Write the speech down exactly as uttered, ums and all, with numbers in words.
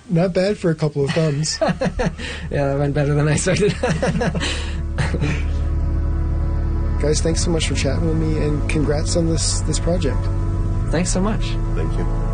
not bad for a couple of thumbs. Yeah, that went better than I expected. Guys, thanks so much for chatting with me, and congrats on this this project. Thanks so much. Thank you.